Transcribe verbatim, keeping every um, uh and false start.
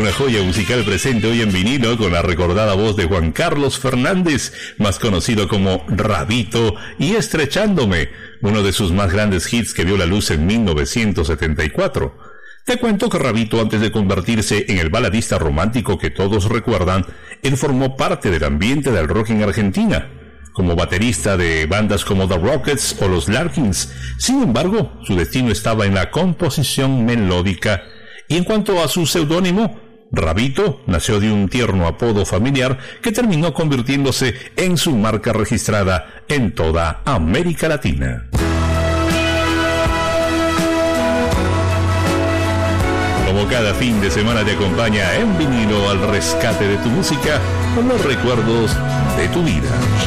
una joya musical presente hoy en vinilo con la recordada voz de Juan Carlos Fernández, más conocido como Rabito, y Estrechándome, uno de sus más grandes hits que vio la luz en mil novecientos setenta y cuatro. Te cuento que Rabito, antes de convertirse en el baladista romántico que todos recuerdan, él formó parte del ambiente del rock en Argentina, como baterista de bandas como The Rockets o los Larkins. Sin embargo, su destino estaba en la composición melódica. Y en cuanto a su seudónimo, Rabito nació de un tierno apodo familiar que terminó convirtiéndose en su marca registrada en toda América Latina. Como cada fin de semana te acompaña en vinilo al rescate de tu música con los recuerdos de tu vida.